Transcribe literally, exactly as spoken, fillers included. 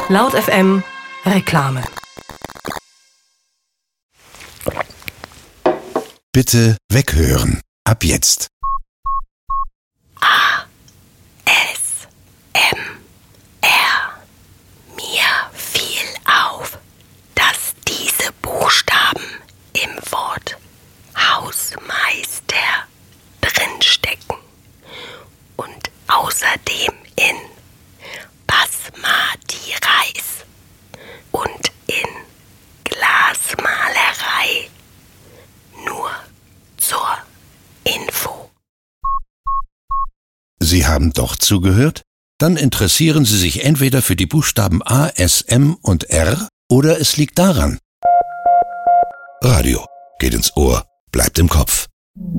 Laut F M Reklame. Bitte weghören. Ab jetzt. A. S. M. R. Mir fiel auf, dass diese Buchstaben im Wort Hausmeister drinstecken und außerdem in Basmati Reis und in Glasmalerei. Nur zur Info. Sie haben doch zugehört? Dann interessieren Sie sich entweder für die Buchstaben A, S, M und R oder es liegt daran. Radio geht ins Ohr, bleibt im Kopf.